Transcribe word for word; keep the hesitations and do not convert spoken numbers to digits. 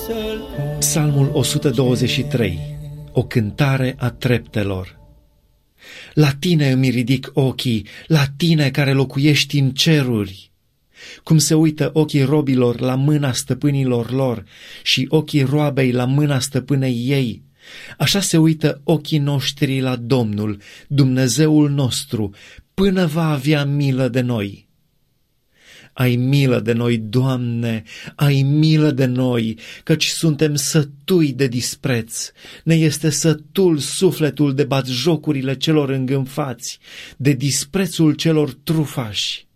Psalmul o sută douăzeci și trei. O cântare a treptelor. La tine îmi ridic ochii, la tine care locuiești în ceruri. Cum se uită ochii robilor la mâna stăpânilor lor și ochii roabei la mâna stăpânei ei, așa se uită ochii noștri la Domnul, Dumnezeul nostru, până va avea milă de noi. Ai milă de noi, Doamne, ai milă de noi, căci suntem sătui de dispreț. Ne este sătul sufletul de batjocurile celor îngânfați, de disprețul celor trufași.